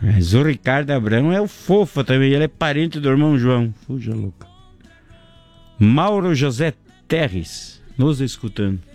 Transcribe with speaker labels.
Speaker 1: Mas o Ricardo Abrão é o fofo também, ele é parente do irmão João. Fuja louca. Mauro José Terres, nos escutando.